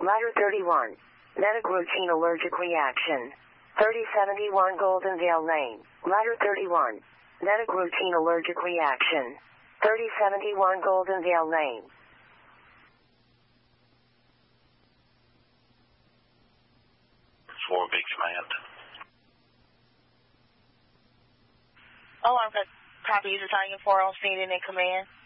Ladder 31. Medic routine allergic reaction. 3071 Goldendale Lane. Ladder 31. Medic routine allergic reaction. 3071 Goldendale Lane. Big command. Alarm copy. User Tiger 4 on scene and in command.